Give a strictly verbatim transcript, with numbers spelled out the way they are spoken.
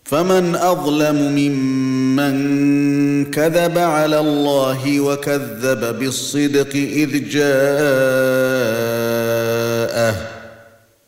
فمن أظلم ممن كذب على الله وكذب بالصدق إذ جاءه